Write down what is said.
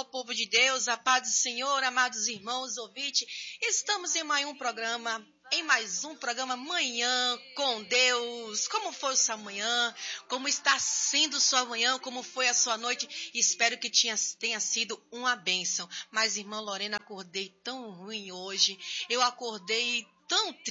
povo de Deus, a paz do Senhor, amados irmãos, ouvintes. Estamos em mais um programa Manhã com Deus. Como foi sua manhã? Como está sendo sua manhã? Como foi a sua noite? Espero que tenha sido uma bênção. Mas, irmã Lorena, acordei tão ruim hoje. Eu acordei tão triste.